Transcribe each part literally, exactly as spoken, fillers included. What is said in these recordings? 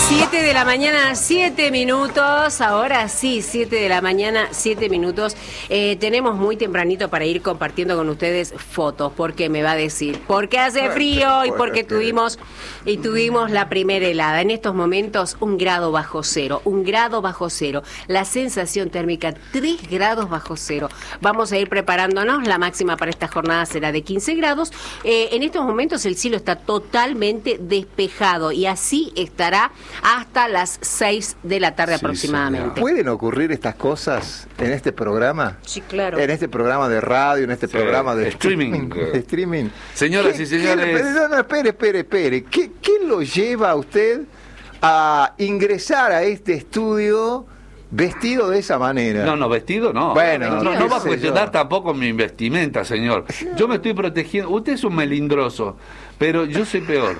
siete de la mañana, siete minutos. Ahora sí, siete de la mañana, siete minutos. Eh, tenemos muy tempranito para ir compartiendo con ustedes fotos. Porque me va a decir, porque hace frío y porque tuvimos y tuvimos la primera helada. En estos momentos, un grado bajo cero. Un grado bajo cero. La sensación térmica, tres grados bajo cero. Vamos a ir preparándonos. La máxima para esta jornada será de quince grados. Eh, en estos momentos el cielo está totalmente despejado y así estará hasta las seis de la tarde sí, aproximadamente. Señor. ¿Pueden ocurrir estas cosas en este programa? Sí, claro. En este programa de radio, en este sí, programa de streaming. De streaming. Señoras ¿Qué, y señores. ¿qué, no, no, espere, espere, espere. ¿Qué, ¿Qué lo lleva a usted a ingresar a este estudio vestido de esa manera? No, no, vestido no. Bueno, no, no, no va a cuestionar yo. tampoco mi vestimenta, señor. Yo me estoy protegiendo. Usted es un melindroso, pero yo soy peor.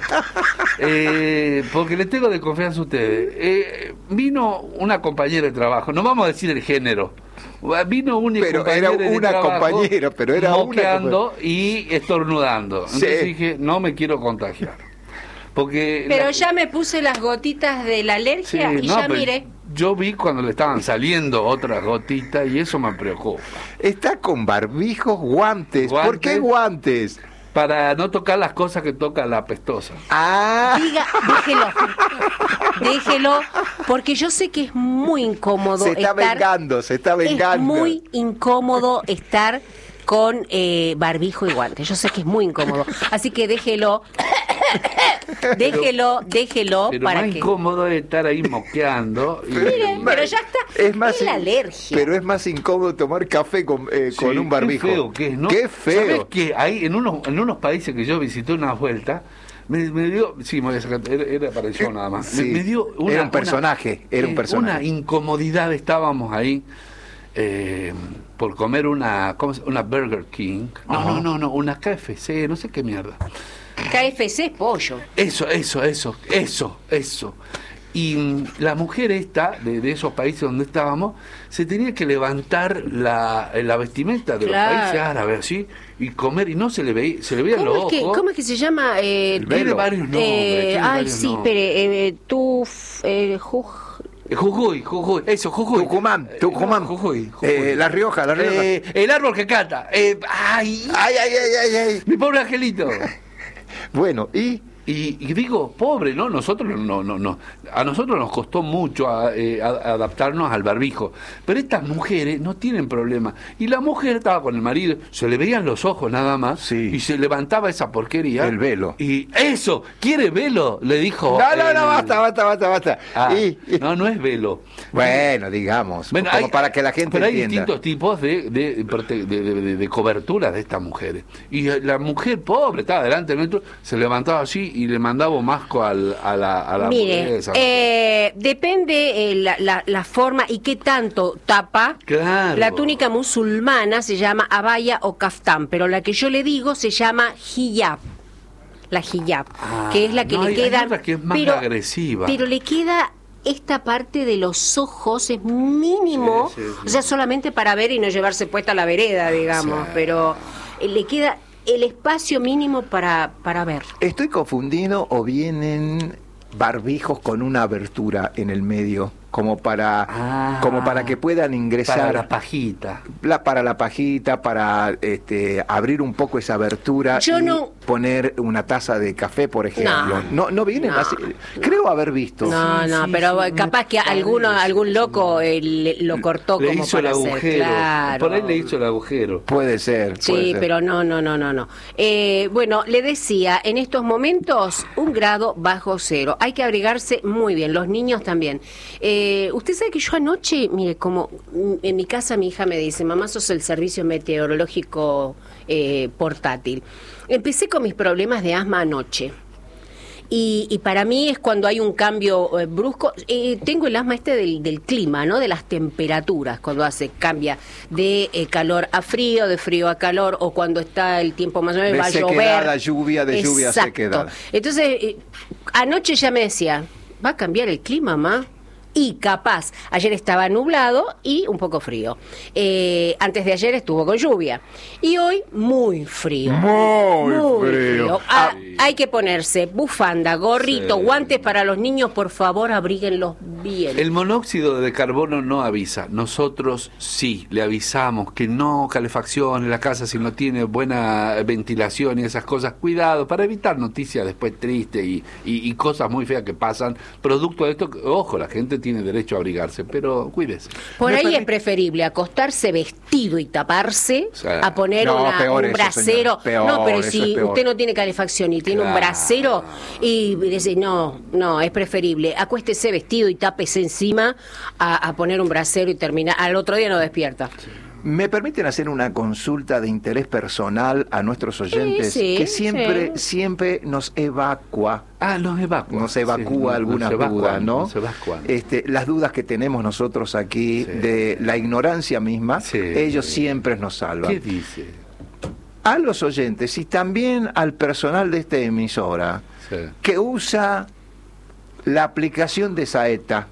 Eh, porque le tengo de confianza a ustedes. Eh, vino una compañera de trabajo, no vamos a decir el género. Vino una pero compañera era de una trabajo, compañera, pero era moqueando una y estornudando. Entonces sí. dije, no me quiero contagiar. Porque pero la... ya me puse las gotitas de la alergia sí, y no, ya mire. Yo vi cuando le estaban saliendo otras gotitas y eso me preocupa. Está con barbijos, guantes. ¿Guantes? ¿Por qué guantes? Para no tocar las cosas que toca la apestosa. Ah. Diga, déjelo. Déjelo, porque yo sé que es muy incómodo. Se está estar, vengando, se está vengando. Es muy incómodo estar con eh, barbijo y guantes. Yo sé que es muy incómodo. Así que déjelo. Déjelo, déjelo pero para más que... incómodo es estar ahí moqueando. Y... Miren, pero ya está. Es más es la alergia. Pero es más incómodo tomar café con, eh, sí, con un barbijo. Qué feo que es, ¿no? Qué feo. ¿Sabes qué? Ahí en unos, en unos países que yo visité una vuelta, me, me dio, sí, me voy a sacar, era, era para yo nada más. Sí, me, me dio una, era un personaje, una, era un personaje. Una incomodidad, estábamos ahí. Eh, por comer una ¿cómo se, una Burger King. No, uh-huh. no, no, no, una K F C, no sé qué mierda. K F C es pollo. Eso, eso, eso, eso, eso. Y mm, la mujer esta, de, de esos países donde estábamos, se tenía que levantar la, la vestimenta de claro. los países árabes, así, y comer, y no se le veía, se le veían los ojos. Que, ¿Cómo es que se llama? Eh, tiene varios nombres. Eh, tiene ay, varios sí, nombres. espere, eh, tú, eh, Juj... Jujuy, Jujuy, eso, Jujuy. Tucumán, Tucumán. No, Jujuy, Jujuy. Eh, La Rioja, La Rioja. Eh, el árbol que canta. Eh, ay, ay, ay, ay, ay, ay. Mi pobre angelito. Bueno, y... Y, y digo, pobre, ¿no? Nosotros no, no, no. A nosotros nos costó mucho a, eh, a, adaptarnos al barbijo. Pero estas mujeres no tienen problema. Y la mujer estaba con el marido, se le veían los ojos nada más, sí. y se levantaba esa porquería. El velo. Y eso, ¿quiere velo? Le dijo. No, no, el... no, basta, basta, basta, basta. Ah, y, y... No, no es velo. Bueno, digamos, bueno, como hay, para que la gente pero entienda. Hay distintos tipos de, de, de, de, de, de cobertura de estas mujeres. Y la mujer pobre, estaba delante del metro, se levantaba así y le mandaba un masco al, a la, a la Mire, eh, depende eh, la, la, la forma y qué tanto tapa. Claro. La túnica musulmana se llama abaya o kaftán, pero la que yo le digo se llama hijab. La hijab, ah, que es la que no, le hay, queda... Hay otra que es más pero, agresiva. Pero le queda... Esta parte de los ojos es mínimo, sí, sí, sí. O sea, solamente para ver y no llevarse puesta la vereda, digamos, sí. Pero eh, le queda el espacio mínimo para, para ver. ¿Estoy confundido o vienen barbijos con una abertura en el medio? Como para ah, como para que puedan ingresar para la pajita la, para la pajita para este abrir un poco esa abertura. Yo y no poner una taza de café, por ejemplo. No, no, no vienen no, así. Creo haber visto. No, sí, no, sí, pero sí, capaz que alguno, algún loco eh, le, lo cortó le como hizo para el agujero. Hacer, claro. Por ahí le hizo el agujero. Puede ser. Sí, puede ser. pero no, no, no, no, no. Eh, bueno, le decía, en estos momentos un grado bajo cero. Hay que abrigarse muy bien. Los niños también. Eh, usted sabe que yo anoche, mire, como en mi casa mi hija me dice, mamá, sos el servicio meteorológico eh, portátil. Empecé con mis problemas de asma anoche. Y, y para mí es cuando hay un cambio eh, brusco. Eh, tengo el asma este del, del clima, ¿no? De las temperaturas, cuando hace cambia de eh, calor a frío, de frío a calor, o cuando está el tiempo más o menos, de va a llover. Sequedad a lluvia, de lluvia a sequedad. Entonces, eh, anoche ya me decía, ¿va a cambiar el clima, ma? y capaz, ayer estaba nublado y un poco frío. Eh, antes de ayer estuvo con lluvia. Y hoy muy frío. Muy, muy frío. frío. Ah, hay que ponerse bufanda, gorrito, sí. guantes para los niños, por favor, abríguenlos bien. El monóxido de carbono no avisa. Nosotros sí le avisamos que no calefacción en la casa si no tiene buena ventilación y esas cosas. Cuidado, para evitar noticias después tristes y, y, y cosas muy feas que pasan. Producto de esto, ojo, la gente tiene derecho a abrigarse, pero cuídese. Por Me ahí permite- es preferible acostarse vestido y taparse O sea, a poner no, una- peor un eso, brasero. señora. Peor, no, pero eso si es peor. usted no tiene calefacción y tiene un Claro. brasero y dice, no, no, es preferible. Acuéstese vestido y tápese encima a, a poner un brasero y terminar. Al otro día no despierta. ¿Me permiten hacer una consulta de interés personal a nuestros oyentes sí, que siempre, sí. siempre nos evacua? Ah, nos evacúa. Nos evacúa Sí, algunas nos evacúan, dudas, ¿no? nos evacúan. Este, las dudas que tenemos nosotros aquí Sí. de la ignorancia misma, Sí. ellos siempre nos salvan. ¿Qué dice? A los oyentes y también al personal de esta emisora Sí. que usa la aplicación de Saeta,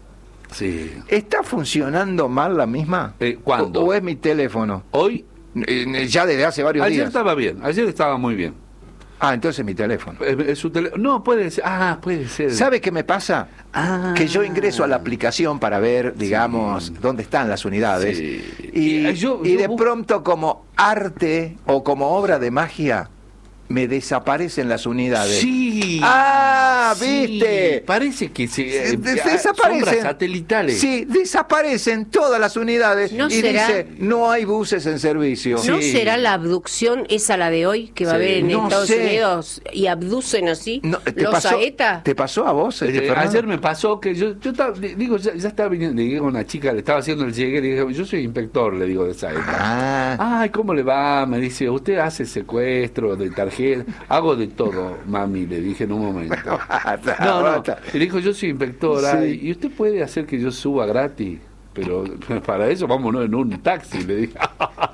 Sí. ¿está funcionando mal la misma? Eh, ¿cuándo? ¿O, o es mi teléfono? Hoy, Eh, Ya desde hace varios ayer días. estaba bien, ayer estaba muy bien. Ah, entonces es mi teléfono. Eh, eh, su tele- No, puede ser. Ah, puede ser. ¿Sabe qué me pasa? Ah. Que yo ingreso a la aplicación para ver, digamos, Sí. dónde están las unidades. Sí. Y, Y yo- y yo de bus- pronto, como arte o como obra de magia, me desaparecen las unidades. Sí. Ah, Sí. ¿viste? Parece que se, Se- eh, de- ah, desaparecen. sombras satelitales. Sí, desaparecen todas las unidades ¿No y será? dice, no hay buses en servicio. ¿No Sí. será la abducción esa la de hoy que va a Sí. haber en No Estados sé. Unidos y abducen así No, ¿te los pasó, Saeta? ¿Te pasó a vos, este, Eh, Fernando? ayer me pasó que yo, yo estaba, digo, ya, ya estaba viniendo, le dije a una chica, le estaba haciendo el llegue, le dije, yo soy inspector, le digo, de Saeta. Ah, Ay, ¿cómo le va? Me dice, usted hace secuestro de tarjeta, hago de todo, mami, le dije en un momento. basta, No, no, basta. y le dijo, yo soy inspectora, Sí. y usted puede hacer que yo suba gratis, pero para eso vámonos en un taxi, le dije.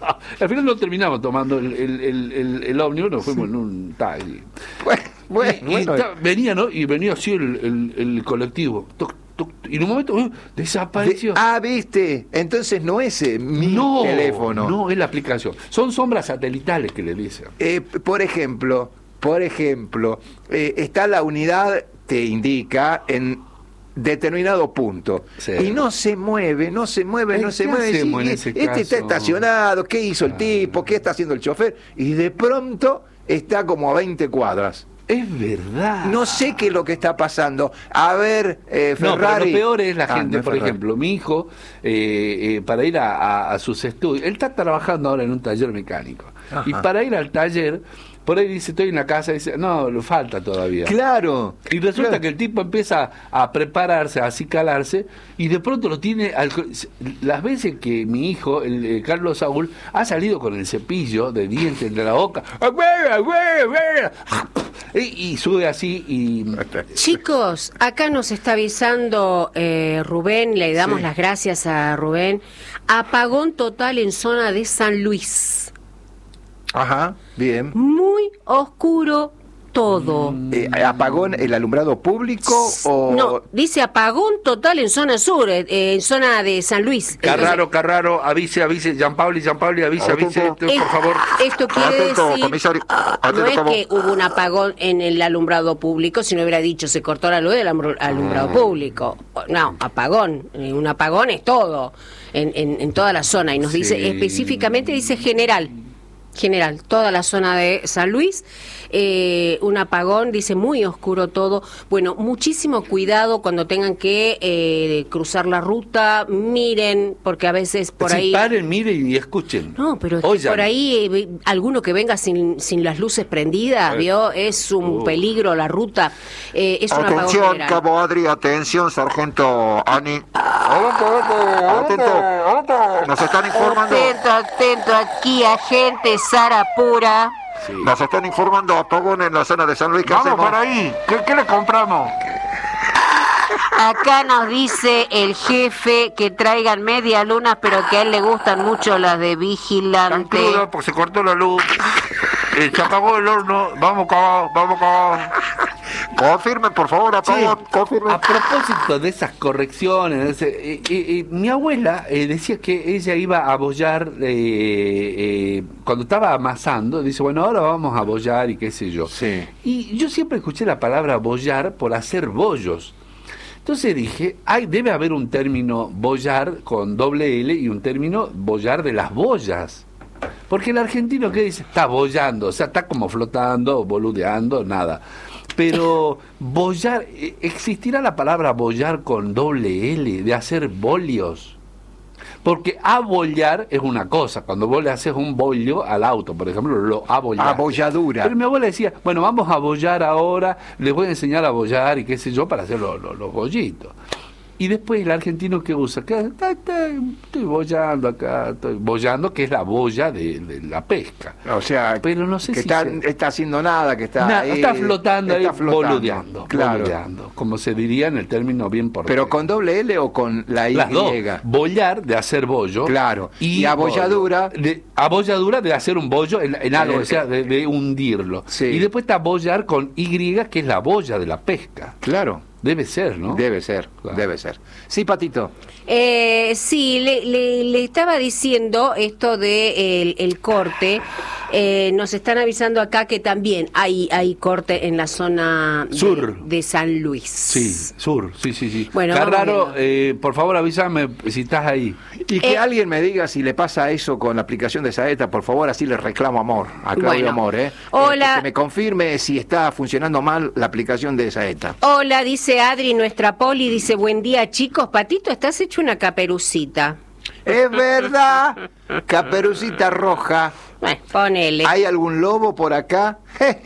Al final no terminamos tomando el, el, el, el, el ómnibus, nos fuimos en un taxi. Bueno, bueno, y, y bueno. ta- venía, ¿no? Y venía así el, el, el colectivo. Toc, toc, y en un momento uh, desapareció. De- ah, viste, entonces no es eh, mi no, teléfono. no, es la aplicación. Son sombras satelitales que le dicen. Eh, por ejemplo, por ejemplo, eh, está la unidad, te indica en determinado punto Sí. y no se mueve, no se mueve, Eh, no se ¿qué mueve. hacemos Sí, en ese este está caso? estacionado, ¿qué hizo el Ah. tipo? ¿Qué está haciendo el chofer? Y de pronto está como a veinte cuadras. Es verdad. No sé qué es lo que está pasando. A ver, eh, No, pero Ferrari. lo peor es la Ah, gente, no es por Ferrari. ejemplo, mi hijo, eh, eh, para ir a, a- a sus estudios, él está trabajando ahora en un taller mecánico, Ajá. y para ir al taller, por ahí dice, estoy en la casa, y dice, no, le falta todavía. Claro. Y resulta claro. que el tipo empieza a prepararse, a acicalarse, y de pronto lo tiene. Al, las veces que mi hijo, el, eh, Carlos Saúl, ha salido con el cepillo de dientes de la boca, y, y sube así y. Chicos, acá nos está avisando eh, Rubén, le damos Sí. las gracias a Rubén. Apagón total en zona de San Luis. Ajá, bien. Muy oscuro todo. Eh, ¿Apagón el alumbrado público o...? No, dice apagón total en zona sur, eh, eh, en zona de San Luis. Carraro, Carraro, avise, avise, Gianpaoli, Gianpaoli, avise, avise, Atento. Eh, por favor. Esto quiere Atento, decir, comisario. no Atento, es cabo. que hubo un apagón en el alumbrado público, si no hubiera dicho se cortó la luz del alum- alumbrado público. No, apagón, eh, un apagón es todo, en, en, en toda la zona. Y nos Sí. dice, específicamente dice general, general, toda la zona de San Luis. Eh, un apagón, dice muy oscuro todo. Bueno, muchísimo cuidado cuando tengan que eh, cruzar la ruta, miren, porque a veces por Sí, ahí... paren, miren y escuchen. No, pero es que Oigan. por ahí eh, ve- alguno que venga sin, sin las luces prendidas, Eh. ¿vio? Es un Uh. peligro la ruta. Eh, es un apagón Atención, general. Cabo Adri, atención, sargento Ani. Atento, nos están informando, Atento, atento, aquí, agente Sara Pura. Sí. nos están informando apagón en la zona de San Luis. ¿Qué Vamos hacemos? por ahí. ¿Qué, qué le compramos? Acá nos dice el jefe que traigan media lunas, pero que a él le gustan mucho las de Tan vigilante. cruda porque se cortó la luz. Eh, se apagó el horno. Vamos cagados, vamos cagados. Confirmen, por favor, a favor, confirmen. A propósito de esas correcciones, ese, eh, eh, eh, mi abuela eh, decía que ella iba a bollar, eh, eh, cuando estaba amasando, dice, bueno, ahora vamos a bollar y qué sé yo. Sí. Y yo siempre escuché la palabra bollar por hacer bollos. Entonces dije, hay, debe haber un término bollar con doble L y un término bollar de las bollas. Porque el argentino, ¿qué dice? Está bollando, o sea, está como flotando, boludeando, nada. Pero bollar, ¿existirá la palabra bollar con doble L, de hacer bolios? Porque abollar es una cosa, cuando vos le haces un bollo al auto, por ejemplo, lo abollaste. Abolladura. Pero mi abuela decía, bueno, vamos a bollar ahora, les voy a enseñar a bollar y qué sé yo, para hacer los, los, los bollitos. Y después el argentino que usa, que está, está, estoy bollando acá, estoy bollando, que es la boya de, de la pesca. O sea, pero no sé que si está, se... está haciendo nada, que está Na- ahí, está flotando está ahí, flotando. boludeando, Claro. boludeando, como se diría en el término bien porteño. Pero con doble L o con la Y. Las dos, bollar de hacer bollo. Claro. Y abolladura. bollo. De, abolladura de hacer un bollo en, en algo, Eh, o sea, de, de hundirlo. Sí. Y después está bollar con Y, que es la boya de la pesca. Claro. Debe ser, ¿no? Debe ser, Claro. debe ser. Sí, Patito. Eh, sí, le, le, le estaba diciendo esto de el, el corte. Eh, nos están avisando acá que también hay, hay corte en la zona de, Sur. de San Luis. Sí, sur, sí, sí, sí. Bueno, vamos Carraro, viendo. eh, por favor avísame si estás ahí. Y que Eh, alguien me diga si le pasa eso con la aplicación de Saeta, por favor, así le reclamo amor, a Claudio Bueno. Amor, ¿eh? Hola. Eh, que me confirme si está funcionando mal la aplicación de Saeta. Hola, dice Adri, nuestra Poli, dice, buen día chicos, Patito, estás hecho una caperucita. Es verdad, Caperucita Roja. Bueno, ponele. ¿Hay algún lobo por acá?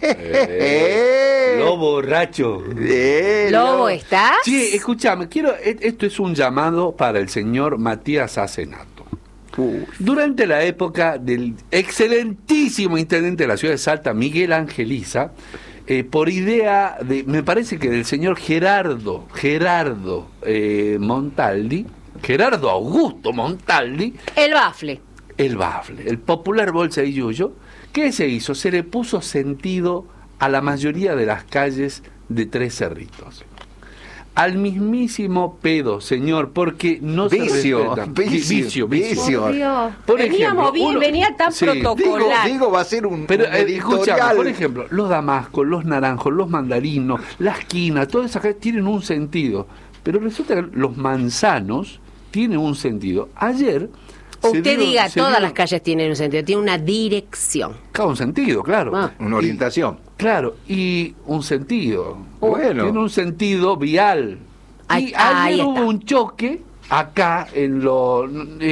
Eh, Lobo borracho. Eh, ¿Lobo estás? Sí, escúchame, quiero, e- esto es un llamado para el señor Matías Acenato. Uh, Durante la época del excelentísimo intendente de la ciudad de Salta, Miguel Angeliza, eh, por idea de, me parece que del señor Gerardo, Gerardo eh, Montaldi, Gerardo Augusto Montaldi, El bafle. el bafle, el popular bolsa y yuyo, ¿qué se hizo? Se le puso sentido a la mayoría de las calles de Tres Cerritos. Al mismísimo pedo, señor, porque no Vicio, se respeta. vicio, vicio. Por Dios. Por Veníamos ejemplo, bien, uno- venía tan sí. Digo, protocolar. digo, va a ser un, Pero un eh, escúchame, editorial. por ejemplo, los damascos, los naranjos, los mandarinos, las quinas, todas esas calles tienen un sentido. Pero resulta que los manzanos tienen un sentido. Ayer... se Usted dio- diga, se todas dio- las calles tienen un sentido, tiene una dirección. Cada un sentido, claro. Ah. Una orientación. Y- claro, y un sentido. Bueno. Tiene un sentido vial. Ahí- Y ahí ayer hubo está. un choque acá en los...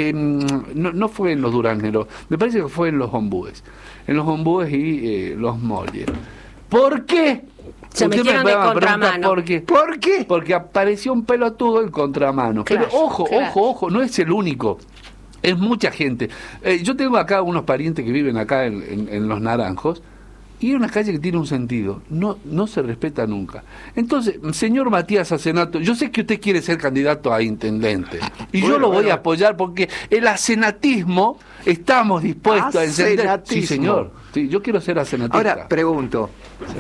no, no fue en los Durazneros, me parece que fue en los ombúes. En los ombúes y eh, los molles. ¿Por qué? Se Usted me metieron de va a preguntar contramano. ¿Por qué? ¿Por qué? Porque apareció un pelotudo en contramano. Claro, Pero ojo, claro. ojo, ojo, no es el único. Es mucha gente. Eh, yo tengo acá unos parientes que viven acá en, en- en Los Naranjos y es una calle que tiene un sentido. No, no se respeta nunca. Entonces, señor Matías Acenato, yo sé que usted quiere ser candidato a intendente y yo Bueno, lo voy bueno. a apoyar porque el acenatismo estamos dispuestos a encender. Acenatismo. Sí, señor. Sí, yo quiero ser acenatista. Ahora, pregunto,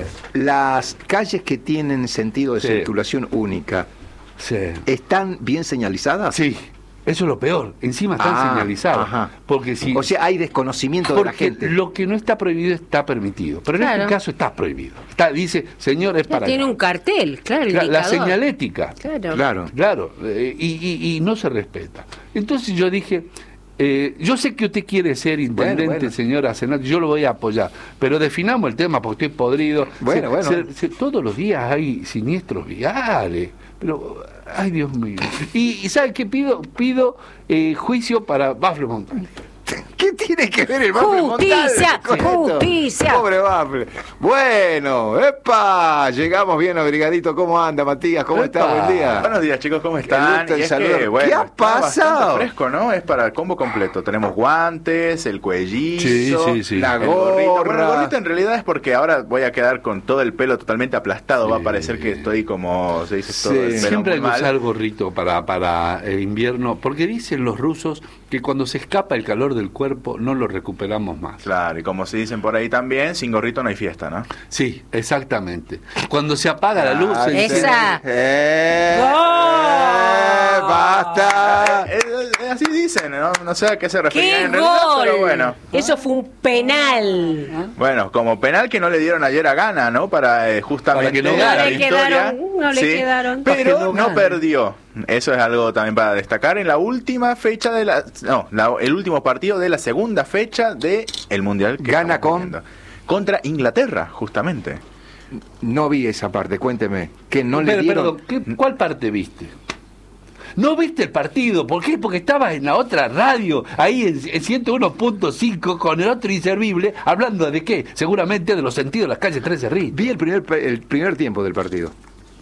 las calles que tienen sentido de Sí. circulación única, sí. ¿están bien señalizadas? Sí, eso es lo peor. Encima están Ah, señalizadas. ajá. Porque si O sea, hay desconocimiento de la porque gente. lo que no está prohibido está permitido. Pero en Claro. este caso está prohibido. Está, dice, señor, es para Tiene acá. un cartel, claro, el Claro, la indicador. señalética. Claro. Claro. Claro, eh, y, y- y no se respeta. Entonces yo dije, eh, yo sé que usted quiere ser intendente, Bueno, bueno. señora Senat, yo lo voy a apoyar, pero definamos el tema porque estoy podrido. Bueno, Se- bueno. se- se- todos los días hay siniestros viales, pero, ay Dios mío. Y, y ¿sabe qué pido? Pido eh, juicio para Bafle Montaña. ¿Qué tiene que ver el Bafle Justicia, Montalvo con esto? justicia. Pobre Bafle. Bueno, epa, llegamos bien abrigadito. ¿Cómo anda, Matías? ¿Cómo está? Epa. Buen día. Buenos días, chicos, ¿cómo Qué están? gusto en Y es saludar. que, bueno, ¿Qué ha está bastante pasado? fresco, ¿no? Es para el combo completo. Tenemos guantes, el cuellizo, Sí, sí, sí. La el gorrito. Bueno, gorra. el gorrito en realidad es porque ahora voy a quedar con todo el pelo totalmente aplastado. Va a Sí. parecer que estoy como, se dice, todo Sí. el pelo Siempre hay muy que mal. usar gorrito para, para el invierno, porque dicen los rusos que cuando se escapa el calor del cuerpo no no lo recuperamos más. Claro, y como se dicen por ahí también, sin gorrito no hay fiesta, ¿no? Sí, exactamente. Cuando se apaga la luz... se dice- Esa. Eh, ¡Gol! eh, ¡Basta! Eh, eh, así dicen, ¿no? No sé a qué se referían ¡Qué en realidad, gol! pero bueno. Eso fue un penal. Bueno, como penal que no le dieron ayer a Gana, ¿no? Para eh, justamente Para que no la gane. No le victoria. quedaron, no le quedaron. Para que Pero no no gane. perdió. Eso es algo también para destacar en la última fecha de la... No, la- el último partido de la segunda fecha del el Mundial. Que Gana estamos con- viviendo. Contra Inglaterra, justamente. No vi esa parte, cuénteme. Que no le Pero, dieron... perdón, ¿qué- ¿cuál parte viste? No viste el partido, ¿por qué? Porque estabas en la otra radio, ahí en, en ciento uno punto cinco con el otro inservible, hablando de qué, seguramente de los sentidos de las calles trece Ríos. Vi el primer, pe- el primer tiempo del partido.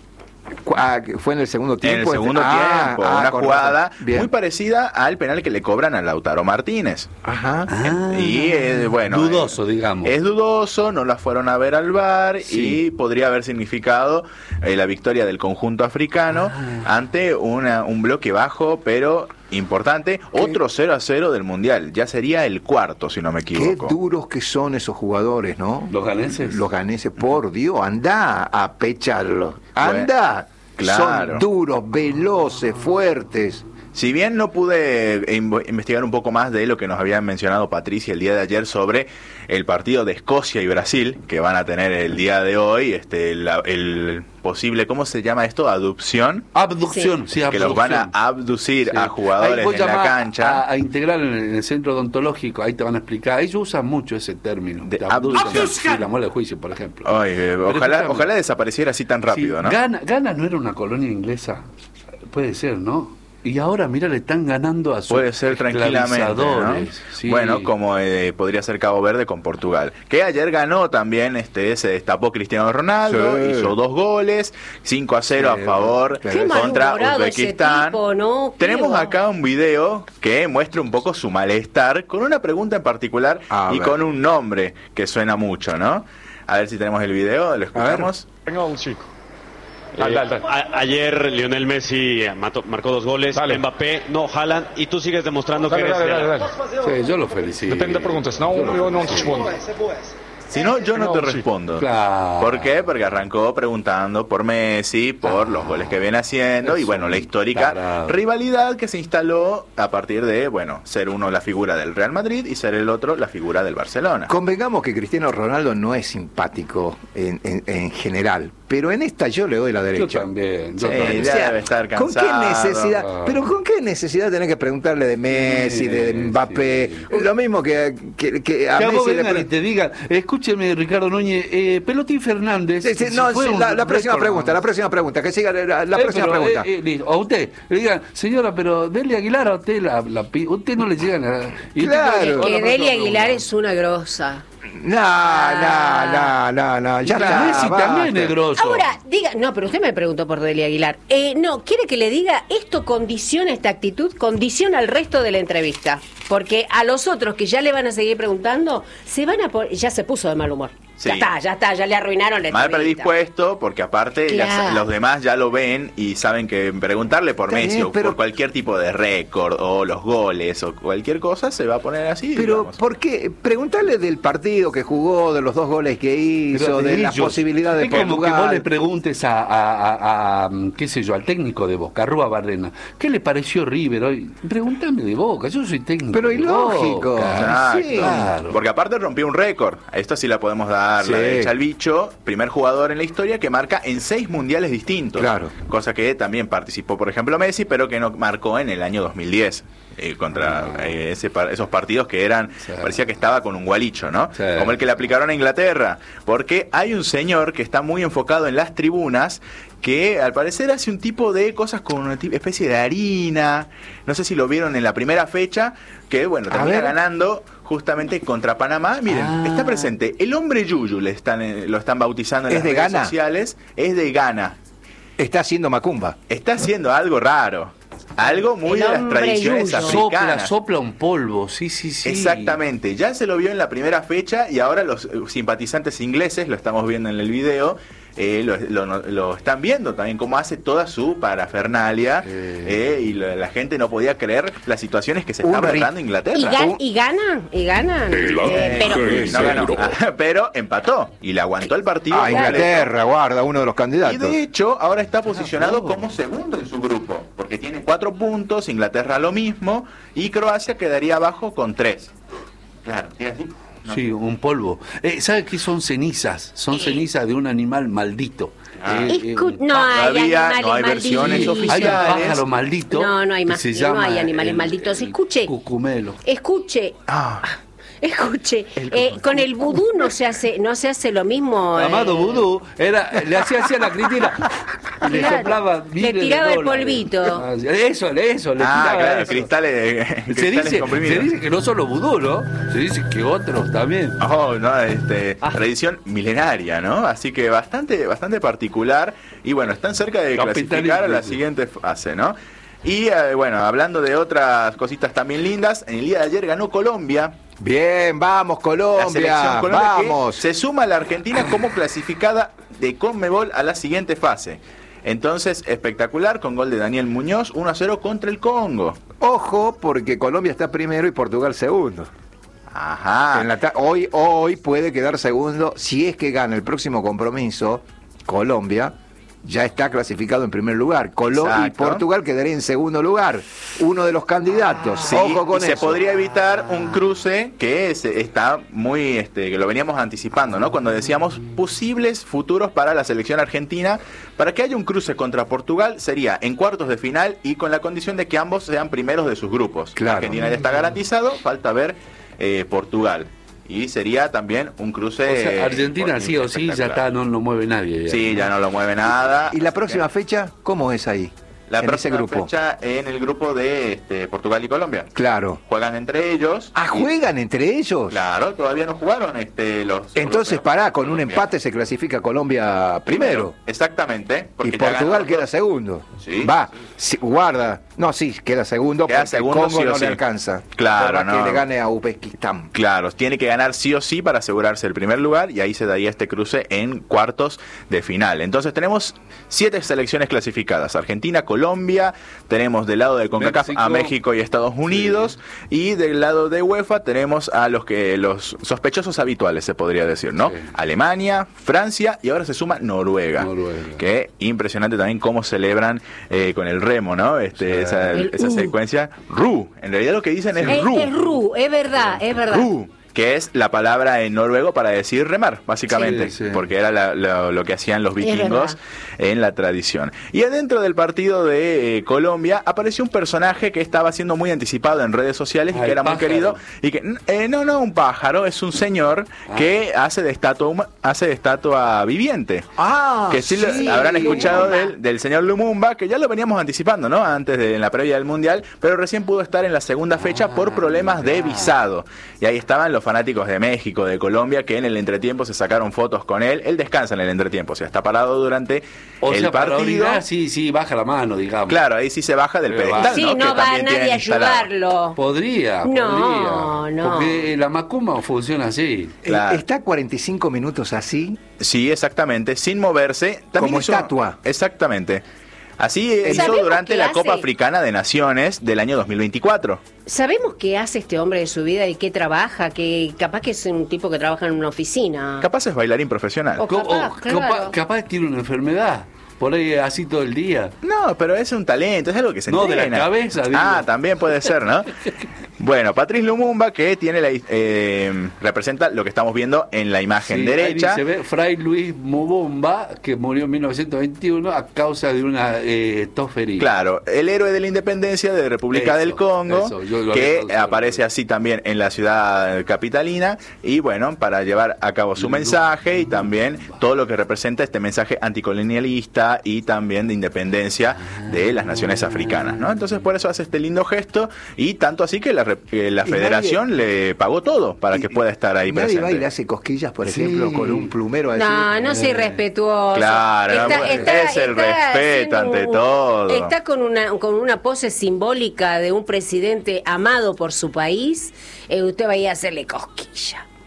Cu- ah, ¿fue en el segundo En tiempo? el segundo Ah, tiempo, ah, una con jugada razón. Bien. muy parecida al penal que le cobran a Lautaro Martínez. Ajá. Ah, Y eh, bueno, dudoso, eh, digamos. Es dudoso, no la fueron a ver al V A R Sí. y podría haber significado eh, la victoria del conjunto africano Ah. ante una, un bloque bajo, pero importante. Otro cero a cero del Mundial. Ya sería el cuarto, si no me Qué equivoco. duros que son esos jugadores, ¿no? ¿Los ganeses? Los ganeses, por Dios, anda a pecharlos. Anda. Claro. Son duros, veloces, fuertes. Si bien no pude inv- investigar un poco más de lo que nos había mencionado Patricia el día de ayer sobre el partido de Escocia y Brasil, que van a tener el día de hoy, este la- el posible, ¿cómo se llama esto? Adopción. Abducción, sí, Que los van a abducción. abducir Sí. a jugadores Ahí vos en la llamás cancha. A, a integrar en el, en el centro odontológico, ahí te van a explicar. Ellos usan mucho ese término. De De abducción. abducción. Sí, la muela de juicio, por ejemplo. Ay, eh, Pero ojalá, escúchame. ojalá desapareciera así tan rápido, Sí, ¿no? Ghana, Ghana no era una colonia inglesa. Puede ser, ¿no? Y ahora, mira, le están ganando a sus Puede ser tranquilamente, ¿no? esclavizadores. Sí. Bueno, como eh, podría ser Cabo Verde con Portugal. Que ayer ganó también, este se destapó Cristiano Ronaldo, Sí. hizo dos goles, cinco a cero Sí, a favor Qué contra malhumorado ese Uzbekistán. tipo, ¿no? Qué Tenemos va- acá un video que muestra un poco su malestar con una pregunta en particular A y ver. con un nombre que suena mucho, ¿no? A ver si tenemos el video, lo escuchamos. Venga, un chico. Eh, a- ayer Lionel Messi mató- marcó dos goles, Mbappé, no, Haaland, y tú sigues demostrando Dale, que eres dale, de la- dale, dale. Sí, yo lo felicito. Depende da pergunta, senão eu não te respondo. Si no, yo no No, te sí. respondo. Claro. ¿Por qué? Porque arrancó preguntando por Messi, por los goles que viene haciendo Es y bueno, un la histórica tarado. rivalidad que se instaló a partir de, bueno, ser uno la figura del Real Madrid y ser el otro la figura del Barcelona. Convengamos que Cristiano Ronaldo no es simpático en, en- en general, pero en esta yo le doy la Yo derecha. también. Yo Sí, también. ya debe estar ¿Con qué cansado. necesidad? Ah. Pero ¿con qué necesidad tener que preguntarle de Messi, Sí, de Mbappé? sí. Lo mismo que, que, que a Que a vos Messi le vengan pre- y te digan, escúcheme Ricardo Núñez, eh, Pelotín Fernández. Sí, sí, si no, fue sí, un la, la próxima récord, pregunta, ¿no? la próxima pregunta, que siga la, la Eh, próxima pero, pregunta. eh, eh, listo. A usted le digan, señora, pero Deli Aguilar a usted la, la pi- usted no le llegan a... y usted Claro. dice, Que "Hola, Deli profesor, Aguilar no". es una grosa. No, no, no, no, no, ya Claro, está. Messi basta. también es grosso. Ahora, diga, no, pero usted me preguntó por Deli Aguilar. Eh, no, quiere que le diga, esto condiciona, esta actitud condiciona el resto de la entrevista. Porque a los otros que ya le van a seguir preguntando, se van a poner, ya se puso de mal humor. Sí. Ya está, ya está, ya le arruinaron la Mal entrevista. predispuesto, porque aparte ya Claro. sa- los demás ya lo ven y saben que preguntarle por Está Messi bien, o pero- por cualquier tipo de récord o los goles o cualquier cosa se va a poner así. Pero, digamos. ¿por qué? Preguntarle del partido que jugó, de los dos goles que hizo, Pero de, las ellos, posibilidades de es como que Portugal. vos le preguntes a, a- a- a, qué sé yo, al técnico de Boca, a Rúa Barrena, ¿qué le pareció River hoy? Pregúntame de Boca, yo soy técnico Pero de ilógico. Boca. Exacto. Sí. Claro. Porque aparte rompió un récord. A esto sí la podemos dar Sí. la derecha al bicho. Primer jugador en la historia que marca en seis mundiales distintos. Claro. Cosa que también participó, por ejemplo, Messi, pero que no marcó en el año dos mil diez. eh, contra eh, ese par- esos partidos que eran, Sí. parecía que estaba con un gualicho, ¿no? Sí. Como el que le aplicaron a Inglaterra. Porque hay un señor que está muy enfocado en las tribunas que al parecer hace un tipo de cosas con una ti- especie de harina. No sé si lo vieron en la primera fecha, que bueno, A termina ver. ganando justamente contra Panamá. Miren, Ah. está presente el hombre Yuyu, le están, eh, lo están bautizando en ¿Es las de redes Ghana? sociales. Es de Ghana. Está haciendo macumba. Está haciendo algo raro. Algo muy El de las hombre tradiciones Yuyu. Sopla, africanas. sopla un polvo, sí, sí, sí. Exactamente, ya se lo vio en la primera fecha y ahora los eh, simpatizantes ingleses, lo estamos viendo en el video, eh, lo, lo, lo están viendo también cómo hace toda su parafernalia eh, y lo, la gente no podía creer las situaciones que se Un estaban ri- dando en Inglaterra. ¿Y, gan- y ganan? ¿Y ganan? Eh, pero, No ganó, pero empató y le aguantó el partido. Ah, Inglaterra, guarda, uno de los Y candidatos. de hecho, ahora está posicionado como segundo en su grupo, porque tiene cuatro puntos, Inglaterra lo mismo, y Croacia quedaría abajo con tres. Claro, ¿sí así? No. Sí, un polvo. Eh, ¿Sabes qué son cenizas? Son cenizas de un animal maldito. Ah. Eh, eh, Escu- un no hay Todavía animales no hay versiones malditos. Hay un oficiales. pájaro maldito. No, no hay que más- se no llama hay animales el- malditos. el Escuche. Cucumelo. Escuche, Ah, escuche, eh, con el vudú no se hace, no se hace lo mismo. Amado eh, vudú, era, le hacía así a la Cristina y le Claro. soplaba Le miles de tiraba el dólares. polvito. Ah, Eso, eso, le ah tiraba claro, eso. cristales, Se cristales dice, comprimidos. se dice que no solo vudú, ¿no? Se dice que otros también. Oh, no, este, Ah. tradición milenaria, ¿no? Así que bastante, bastante particular. Y bueno, están cerca de Capitalismo. clasificar a la siguiente fase, ¿no? Y eh, bueno, hablando de otras cositas también lindas, en el día de ayer ganó Colombia. Bien, vamos La Colombia, selección Colombia que vamos. se suma a la Argentina como clasificada de Conmebol a la siguiente fase. Entonces, espectacular, con gol de Daniel Muñoz, uno a cero contra el Congo. Ojo, porque Colombia está primero y Portugal segundo. Ajá. En la ta- hoy, hoy puede quedar segundo si es que gana el próximo compromiso. Colombia ya está clasificado en primer lugar. Colo- y Exacto. Portugal quedaría en segundo lugar. Uno de los candidatos. Sí, Ojo con y se eso. podría evitar un cruce que es- está muy, este, que lo veníamos anticipando, ¿no? Cuando decíamos posibles futuros para la selección argentina, para que haya un cruce contra Portugal sería en cuartos de final y con la condición de que ambos sean primeros de sus grupos. Claro. Argentina ya está garantizado, falta ver eh, Portugal. Y sería también un cruce. O sea, eh, Argentina sí o sí ya espectacular. está, no lo mueve nadie. ya. Sí, ya no lo mueve nada. ¿Y la así próxima que- fecha cómo es ahí? La en ese próxima grupo. fecha en el grupo de este, Portugal y Colombia. Claro. Juegan entre ellos. Ah, y- juegan entre ellos. Claro, todavía no jugaron este, los... Entonces, europeos. pará, con un Colombia. empate se clasifica Colombia primero. Exactamente. Y porque ya Portugal ganaron queda los- segundo. Sí. Va, sí, guarda. No, sí, queda segundo Queda porque segundo Congo sí o no sí. le alcanza. Claro, Por más no. que le gane a Uzbekistán. Claro, tiene que ganar sí o sí para asegurarse el primer lugar y ahí se daría este cruce en cuartos de final. Entonces tenemos siete selecciones clasificadas. Argentina, Colombia, tenemos del lado de CONCACAF México. a México y Estados Unidos y del lado de UEFA tenemos a los que los sospechosos habituales, se podría decir, ¿no? Sí. Alemania, Francia y ahora se suma Noruega. Noruega. Que impresionante también cómo celebran eh, con el remo, ¿no? Este, Sí. esa El esa U. secuencia. Ru. En realidad lo que dicen es Es, Ru. es Ru, es verdad, es verdad. Ru, que es la palabra en noruego para decir remar, básicamente, Sí, sí. porque era la- lo, lo que hacían los Es vikingos verdad. en la tradición. Y adentro del partido de eh, Colombia apareció un personaje que estaba siendo muy anticipado en redes sociales y Ah, que el era muy pájaro. querido y que eh, no, no un pájaro, es un señor Ah. que hace de estatua huma- hace de estatua viviente. Ah, Que sí, lo- habrán escuchado del, del señor Lumumba, que ya lo veníamos anticipando, ¿no? Antes de en la previa del Mundial, pero recién pudo estar en la segunda fecha por problemas de visado. Y ahí estaban los fanáticos de México, de Colombia, que en el entretiempo se sacaron fotos con él. Él descansa en el entretiempo, o sea, está parado durante O el sea, para partido. orinar, sí, sí, baja la mano, digamos. Claro, ahí sí se baja del Pero pedestal, va. Sí, ¿no? no, Que va también nadie tienen a instalado. ayudarlo. Podría, No, podría. no. Porque la macumba funciona así. Eh, Claro. Está cuarenta y cinco minutos así. Sí, exactamente, sin moverse. También Como hizo- estatua. Exactamente. Así hizo ¿Sabemos durante qué la hace? Copa Africana de Naciones del año dos mil veinticuatro. ¿Sabemos qué hace este hombre de su vida y qué trabaja? Que capaz que es un tipo que trabaja en una oficina. Capaz es bailarín profesional. O- Co- capaz, o claro. capaz, capaz tiene una enfermedad. Por ahí así todo el día. No, pero es un talento, es algo que se No, de la entrena. cabeza, digo. Ah, también puede ser, ¿no? Bueno, Patrice Lumumba, que tiene la, eh, representa lo que estamos viendo en la imagen Sí, derecha. ahí se ve Fray Luis Mubomba, que murió en mil novecientos veintiuno a causa de una eh, tos ferida. Claro, el héroe de la independencia de República Eso, del Congo, eso, yo lo había que traducido. aparece así también en la ciudad capitalina, y bueno, para llevar a cabo su mensaje y también todo lo que representa este mensaje anticolonialista y también de independencia de las naciones africanas, ¿no? Entonces por eso hace este lindo gesto, y tanto así que la, re- que la Y federación le pagó todo para Y- que pueda estar ahí Nadie va y presente. le hace cosquillas, por Sí. ejemplo, con un plumero así. No, no soy respetuoso. Claro, no, es el respeto haciendo ante un- todo. Está con una, con una pose simbólica de un presidente amado por su país. Eh, usted va a ir a hacerle cosquilla.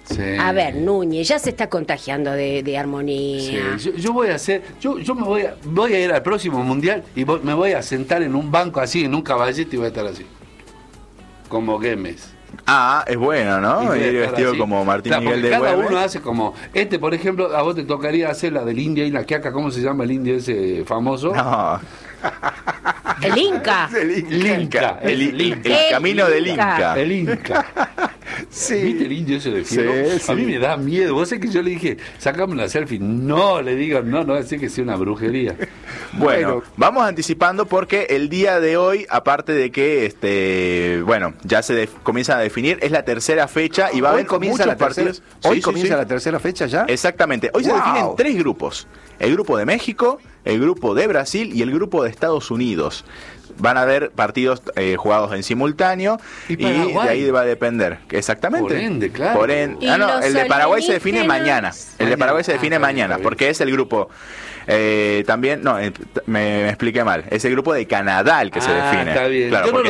Sí. A ver, Núñez ya se está contagiando de, de armonía. Sí, yo, yo voy a hacer, yo, yo me voy a, voy a ir al próximo mundial y voy- me voy a sentar en un banco así, en un caballete y voy a estar así. Como Güemes. Ah, es bueno, Y ¿no? voy a Ir estar vestido así. como Martín Claro, Miguel porque de cada Güemes. uno hace como, este por ejemplo, a vos te tocaría hacer la del indio y la quiaca, ¿cómo se llama el indio ese famoso? No, El Inca. El Inca. Inca. el, El el Inca. camino del Inca. El Inca. Sí. ¿Viste el indio ese de fierro? Sí, A mí sí. me da miedo. Vos sabés que yo le dije, sacame una selfie. No, le digo, no, no, decir que sea una brujería. Bueno, Bueno. vamos anticipando porque el día de hoy, aparte de que, este, bueno, ya se def- comienzan a definir, es la tercera fecha y va a Hoy haber comienza muchos la tercera, partidos. hoy Sí, sí, comienza sí. la tercera fecha ya. Exactamente. Hoy se Wow. definen tres grupos. El grupo de México, el grupo de Brasil y el grupo de Estados Unidos. Van a haber partidos eh, jugados en simultáneo Y y, Paraguay. de ahí va a depender. Exactamente. Por ende, claro. Por en- ¿Y ah, no, los el de Paraguay se define alienígenas? mañana. El de Mañana. Paraguay se Ah, define está bien, mañana está bien. porque es el grupo eh, también, no, eh, me, me expliqué mal. Es el grupo de Canadá el que se Ah, define. está bien. Claro, Yo no porque